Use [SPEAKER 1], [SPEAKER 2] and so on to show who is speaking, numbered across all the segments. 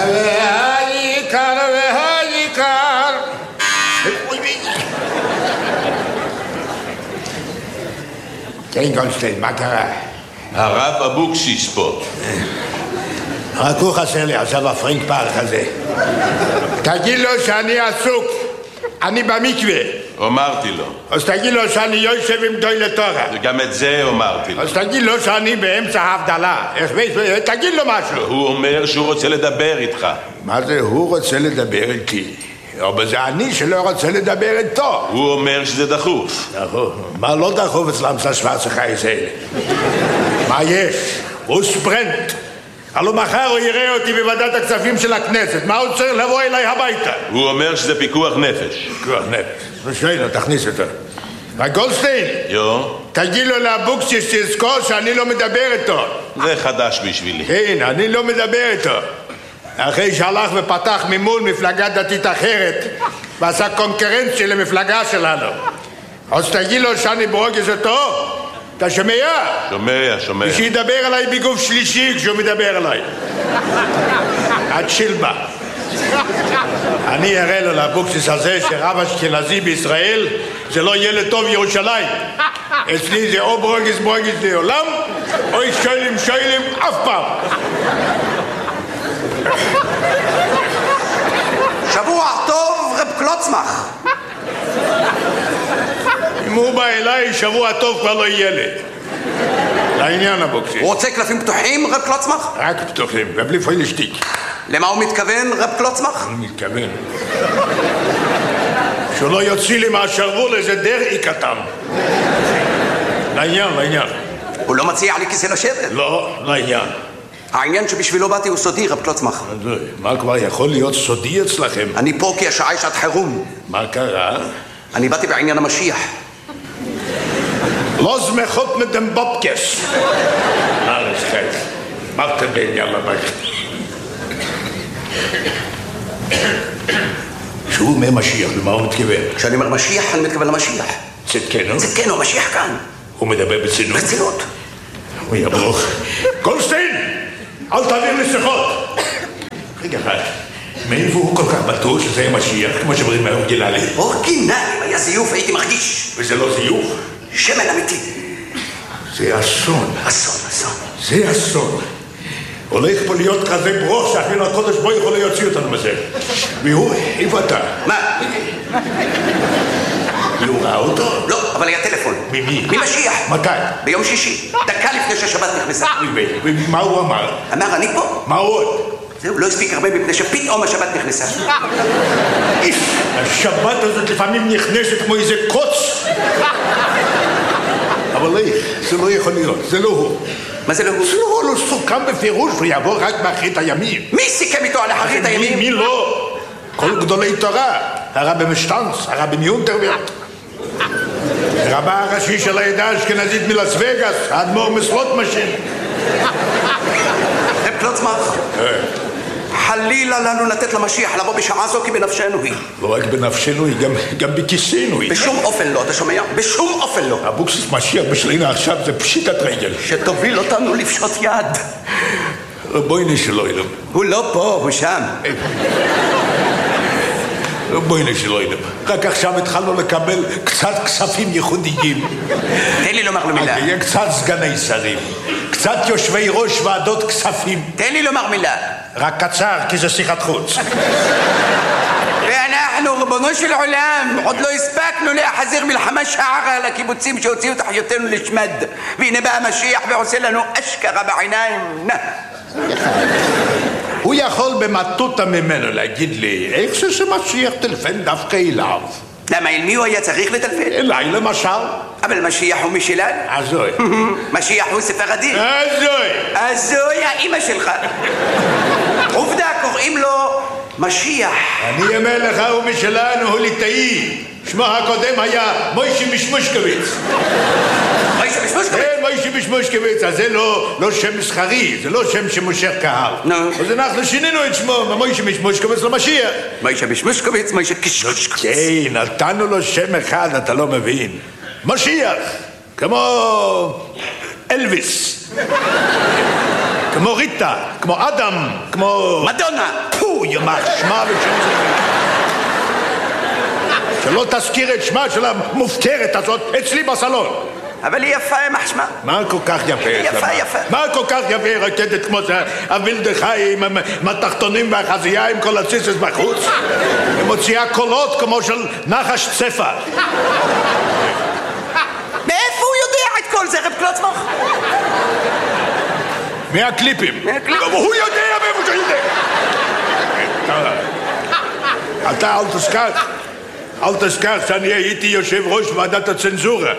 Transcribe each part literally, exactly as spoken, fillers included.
[SPEAKER 1] והיקר והיקר. כן, גולדשטיין, מה קרה?
[SPEAKER 2] הרב אבוקסיס פה.
[SPEAKER 1] רק הוא חסר לי עכשיו הפרינק פארק הזה. תגיד לו שאני עסוק, אני במקווה.
[SPEAKER 2] אמרתי לו.
[SPEAKER 1] אז תגיד לו שאני יושב עם גדולי תורה.
[SPEAKER 2] וגם את זה אמרתי לו.
[SPEAKER 1] אז תגיד לו שאני באמצע ההבדלה. תגיד לו משהו.
[SPEAKER 2] הוא אומר שהוא רוצה לדבר איתך.
[SPEAKER 1] מה זה הוא רוצה לדבר איתי? אבל זה אני שלא רוצה לדבר איתו.
[SPEAKER 2] הוא אומר שזה דחוף.
[SPEAKER 1] דחוף? מה לא דחוף אצלם של השוורצה חייס האלה? מה יש? הוא ספרנט. הלוא מחר הוא יראה אותי בוועדת הכספים של הכנסת. מה הוא צריך לבוא אליי הביתה?
[SPEAKER 2] הוא אומר שזה פיקוח נפש.
[SPEAKER 1] פיקוח נפש. נשאינו, תכניס אותו. רק גולדשטיין,
[SPEAKER 2] יו?
[SPEAKER 1] תגיד לו לאבוקסיס שיזכור שאני לא מדבר איתו.
[SPEAKER 2] זה חדש בשבילי.
[SPEAKER 1] כן, אני לא מדבר איתו. אחרי שהלך ופתח ממול מפלגה דתית אחרת ועשה קונקרנציה למפלגה שלנו. אז תגיד לו שאני ברוגז אותו. אתה שומע?
[SPEAKER 2] שומע, שומע.
[SPEAKER 1] ושידבר עליי בגוף שלישי כשהוא מדבר עליי. עד שילבה. אני אראה לו לאבוקסיס הזה שרב אשכנזי בישראל זה לא ילד טוב ירושלים. אצלי זה או ברוגז ברוגז לעולם או שוילים שוילים אף פעם.
[SPEAKER 3] שבוע טוב רב קלוצמח.
[SPEAKER 1] אם הוא בא אליי שבוע טוב כבר לא יהיה לי. לעניין אבוקסיס.
[SPEAKER 3] הוא רוצה קלפים פתוחים רב קלוצמח?
[SPEAKER 1] רק פתוחים ובלי פוילשטיק.
[SPEAKER 3] למה הוא מתכוון רב קלוצמח?
[SPEAKER 1] הוא מתכוון שהוא לא יוציא לי מהשרוול איזה דרעי קטן. לעניין, לעניין.
[SPEAKER 3] הוא לא מציע לי כיסא לשבת?
[SPEAKER 1] לא, לעניין.
[SPEAKER 3] העניין שבשבילו באתי הוא סודי רב קלוצמח.
[SPEAKER 1] מה כבר יכול להיות סודי אצלכם?
[SPEAKER 3] אני פה כי השעה היא שעת חירום.
[SPEAKER 1] מה קרה?
[SPEAKER 3] אני באתי בעניין המשיח.
[SPEAKER 1] לא זמחות מדם בובקס. מה לשחק? מה אתה בעניין לבית? שהוא אומר משיח, למה הוא מתכוון?
[SPEAKER 3] כשאני אומר משיח, אני מתכוון למשיח.
[SPEAKER 1] צדקנו?
[SPEAKER 3] צדקנו, המשיח כאן.
[SPEAKER 1] הוא מדבר בצינות?
[SPEAKER 3] בצינות.
[SPEAKER 1] הוא יברוך. גולדשטיין! אל תעביר לי שיחות! רגע אחד, מאיפה הוא כל כך בטוח שזה יהיה משיח, כמו שאומרים מהאורגינלי?
[SPEAKER 3] אורגינלי, היה זיוף, הייתי מרגיש.
[SPEAKER 1] וזה לא זיוף?
[SPEAKER 3] שמן אמיתי.
[SPEAKER 1] זה אסון.
[SPEAKER 3] אסון, אסון.
[SPEAKER 1] זה אסון. הולך פה להיות כזה ברוך שאפילו הקודש בו יכול להוציא אותנו מזה. והוא, איפה אתה?
[SPEAKER 3] מה?
[SPEAKER 1] והוא ראה אותו?
[SPEAKER 3] לא, אבל היה טלפון.
[SPEAKER 1] ממי?
[SPEAKER 3] ממשיח.
[SPEAKER 1] מתי?
[SPEAKER 3] ביום שישי, דקה לפני שהשבת נכנסה.
[SPEAKER 1] ומה הוא אמר?
[SPEAKER 3] אמר, אני פה.
[SPEAKER 1] מה עוד?
[SPEAKER 3] זהו, לא הספיק הרבה מפני שפתאום השבת נכנסה.
[SPEAKER 1] השבת הזאת לפעמים נכנסת כמו איזה קוץ. אבל איך? זה לא יכול להיות, זה לא הוא.
[SPEAKER 3] מה זה לא הוא?
[SPEAKER 1] זה לא הוא, לא סוכם בפירוש, הוא יבוא רק באחרית הימים.
[SPEAKER 3] מי סיכם איתו על אחרית הימים?
[SPEAKER 1] מי לא? כל גדולי תורה, הרבי משטנץ, הרבי מיונטרברט, רבה הראשי של העדה האשכנזית מלאס וגאס, האדמו"ר מסלוטמשין.
[SPEAKER 3] רב קלוצמח, חלילה לנו לתת למשיח לבוא בשעה זו כי בנפשנו היא.
[SPEAKER 1] לא רק בנפשנו היא, גם, גם בכיסנו היא.
[SPEAKER 3] בשום אופן לא, אתה שומע? בשום אופן לא.
[SPEAKER 1] אבוקסיס משיח בשלנו עכשיו זה פשיטת רגל.
[SPEAKER 3] שתוביל אותנו לפשוט יד.
[SPEAKER 1] בואי נשלו אילם.
[SPEAKER 3] הוא לא פה, הוא שם.
[SPEAKER 1] בואי נשלו אילם. רק עכשיו התחלנו לקבל קצת כספים ייחודיים.
[SPEAKER 3] תן לי לומר לו מילה.
[SPEAKER 1] יהיה קצת סגני שרים, קצת יושבי ראש ועדות כספים.
[SPEAKER 3] תן לי לומר מילה.
[SPEAKER 1] רק קצר, כי זה שיחת חוץ.
[SPEAKER 3] ואנחנו, ריבונו של עולם, עוד לא הספקנו להחזיר מלחמה שערה על הקיבוצים שהוציאו את אחיותינו לשמד. והנה בא המשיח ועושה לנו אשכרה בעיניים. נא.
[SPEAKER 1] הוא יכול במטוטה ממנו להגיד לי, איך זה שמשיח טלפן דווקא אליו?
[SPEAKER 3] למה, אל מי הוא היה צריך לטלפן?
[SPEAKER 1] אליי למשל.
[SPEAKER 3] אבל משיח הוא משלנו.
[SPEAKER 1] הזוי.
[SPEAKER 3] משיח הוא ספרדי.
[SPEAKER 1] הזוי.
[SPEAKER 3] הזוי, האמא שלך. עובדה, קוראים לו משיח.
[SPEAKER 1] אני אומר לך, הוא משלנו, הוא ליטאי. שמו הקודם היה מוישי משמושקוביץ.
[SPEAKER 3] מוישי משמושקוביץ?
[SPEAKER 1] כן, מוישי משמושקוביץ. אז זה לא, לא שם מסחרי, זה לא שם שמושך קהל.
[SPEAKER 3] נו.
[SPEAKER 1] אז אנחנו שינינו את שמו ממוישי משמושקוביץ למשיח.
[SPEAKER 3] מוישי משמושקוביץ, מוישי קשקשקוביץ.
[SPEAKER 1] כן, נתנו לו שם אחד, אתה לא מבין. משיח, כמו אלוויס, כמו ריטה, כמו אדם, כמו...
[SPEAKER 3] מדונה.
[SPEAKER 1] נו, ימח שמה ושם זה... שלא תזכיר את שמה של המופקרת הזאת אצלי בסלון.
[SPEAKER 3] אבל היא יפה, יימח שמה.
[SPEAKER 1] מה כל כך יפה?
[SPEAKER 3] יפה, יפה.
[SPEAKER 1] מה כל כך יפה רקדת כמו זה הווילדחי עם התחתונים והחזייה עם כל הציסס בחוץ? היא מוציאה קולות כמו של נחש צפה.
[SPEAKER 3] מאיפה הוא יודע את כל זה, רב קלוצמוך?
[SPEAKER 1] מהקליפים.
[SPEAKER 3] מהקליפים.
[SPEAKER 1] הוא יודע מאיפה שהוא יודע. אתה אל תשכח, אל תשכח שאני הייתי יושב ראש ועדת הצנזורה.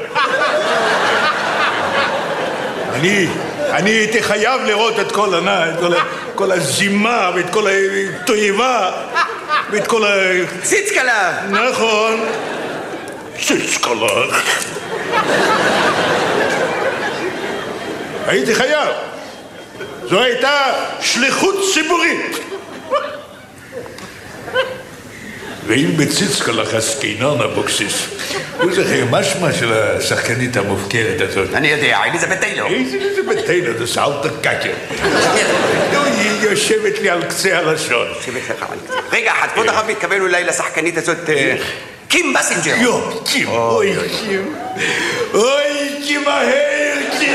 [SPEAKER 1] אני, אני הייתי חייב לראות את כל ענה, את כל, כל הזימה ואת כל התועבה ואת כל ה...
[SPEAKER 3] ציצקלה.
[SPEAKER 1] נכון. ציצקלה. הייתי חייב. זו הייתה שליחות ציבורית. ואם בציצקלך עסקינן אבוקסיס, הוא זוכר משמע של השחקנית המופקרת הזאת.
[SPEAKER 3] אני יודע, אליזבת טיילור.
[SPEAKER 1] איזה אליזבת טיילור, זה סאלטר קאקר. היא יושבת לי על קצה הלשון.
[SPEAKER 3] רגע אחד, כבוד הרב מתכוון אולי לשחקנית הזאת קים בסינג'ר.
[SPEAKER 1] יו, קים, אוי קים. אוי קים מהר, קים.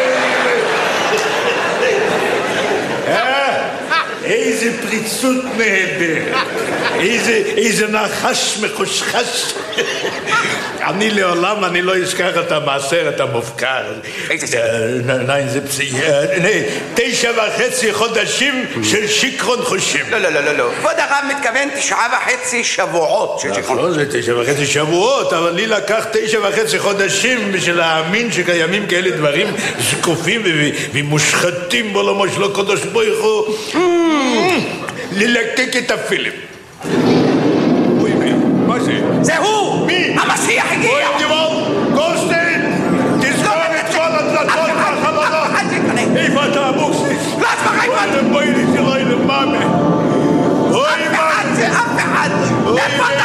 [SPEAKER 1] איזה פריצות נהדר, איזה, איזה נחש מחושחש. אני לעולם, אני לא אשכח את המעשרת המופקר.
[SPEAKER 3] איזה סרט?
[SPEAKER 1] תשע וחצי חודשים של שיכרון חושים.
[SPEAKER 3] לא, לא, לא, לא, לא. כבוד הרב מתכוון תשעה וחצי שבועות של שיכרון.
[SPEAKER 1] נכון, זה תשע וחצי שבועות, אבל לי לקח תשע וחצי חודשים בשביל להאמין שקיימים כאלה דברים זקופים ומושחתים בעולמו שלא קדוש ברוך הוא. ללקק את הפילם. אוי מי, מה זה?
[SPEAKER 3] זה הוא!
[SPEAKER 1] מי?
[SPEAKER 3] המשיח הגיע!
[SPEAKER 1] אוי גבול, גולדשטיין! תסגור את כל הדלתות והחלונות! איפה אתה אבוקסיס?
[SPEAKER 3] לא אצבח איפה!
[SPEAKER 1] אתם בואי לי שלא ילמאמה! אוי מה!
[SPEAKER 3] אף אחד! אף אחד! איפה